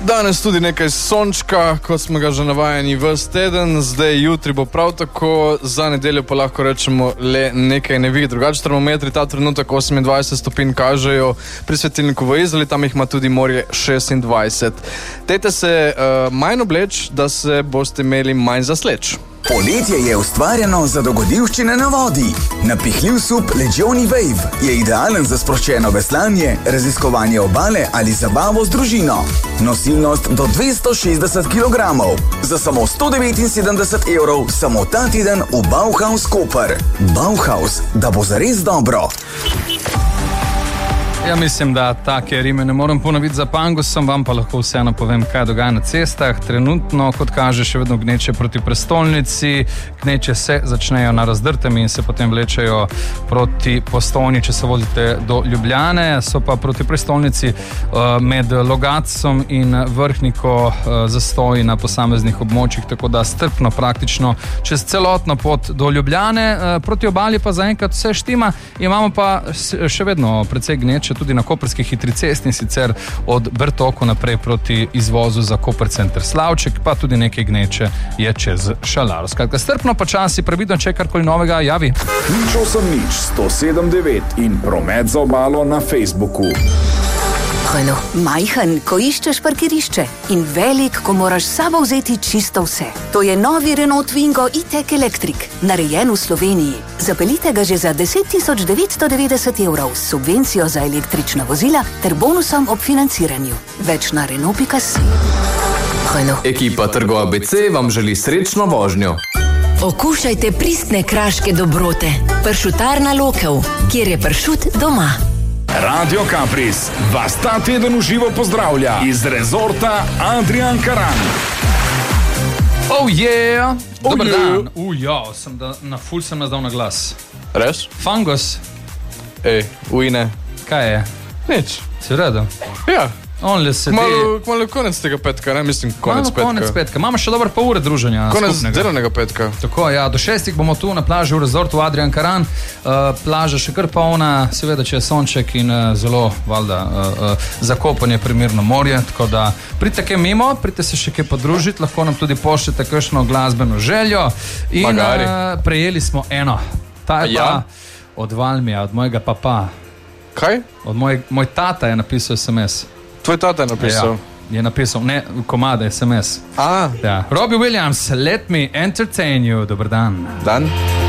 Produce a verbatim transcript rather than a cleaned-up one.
Danes tudi nekaj sončka, kot smo ga že navajeni ves teden, zdaj jutri bo prav tako, za nedeljo pa lahko rečemo le nekaj nevih. Drugače termometri ta trenutek osemindvajset stopinj kažejo pri svetilniku v Izoli, tam jih ima tudi morje šestindvajset. Dajte se uh, manj obleč, da se boste imeli manj za sleč. Poletje je ustvarjeno za dogodivščine na vodi. Napihljiv sup Legioni Wave je idealen za sproščeno veslanje, raziskovanje obale ali zabavo z družino. Nosilnost do dvesto šestdeset kilogramov. Za samo sto devetinsedemdeset evrov samo ta teden v Bauhaus Koper. Bauhaus, da bo zares dobro. Ja, mislim, da take rime ne moram ponoviti za Pangusom, vam pa lahko vseeno povem, kaj dogaja na cestah. Trenutno, kot kaže, še vedno gneče proti prestolnici, gneče se začnejo na Razdrtem in se potem vlečejo proti Postojni, če se vozite do Ljubljane, so pa proti prestolnici uh, med Logatcem in Vrhniko uh, zastoji na posameznih območjih, tako da strpno praktično čez celotno pot do Ljubljane. Uh, proti obali pa zaenkrat vse štima, imamo pa še vedno precej gneče tudi na koprski hitri cesti, in sicer od Bertoko naprej proti izvozu za Koper center Slavček, pa tudi nekaj gneče je čez Šalaro. Skratka, strpno počasi, previdno, če karkoli novega javi. Nič osem nič, sto sedem devet in promet za obalo na Facebooku. Hojno, majhen, ko iščeš parkirišče in velik, ko moraš s sabo vzeti čisto vse. To je novi Renault Twingo e-tech Electric, narejen v Sloveniji. Zapeljite ga že za deset tisoč devetsto devetdeset evrov s subvencijo za električna vozila ter bonusom ob financiranju. Več na Renault pika si. Hojno. Ekipa Trgo A B C vam želi srečno vožnjo. Okušajte pristne kraške dobrote. Pršutarna Lokev, kjer je pršut doma. Radio Kapris vas ta teden v živo pozdravlja iz rezorta Adrian Karan. Oh yeah! Oh Dobar yeah. dan. Uja, sem da, na ful sem nazdal na glas. Res? Fangus, Ej, ujne. kaj je? Nič. Si v redu? Ja. On le sedi. Malo, malo konec tega petka, ne? Mislim, konec Malo petka. konec petka. Imamo še dobar pol ure druženja. Konec skupnega. delovnega petka. Tako, ja, do šestih bomo tu na plaži v rezortu Adrian Karan. Uh, plaža še kar polna, seveda, če je sonček in uh, zelo, valjda, uh, uh, zakopanje primerno morje, tako da pridite kaj mimo, pridite se še kaj podružiti, lahko nam tudi pošljete kakšno glasbeno željo. In uh, prejeli smo eno. Ta je ja? pa od Valmija, od mojega papa. Kaj? Od moj, moj tata je napisal es em es. Tvoj tata je napisal? Ja, je napisal, ne, komade es em es. A, Ja. Robbie Williams, Let Me Entertain You. Dobar dan. dan.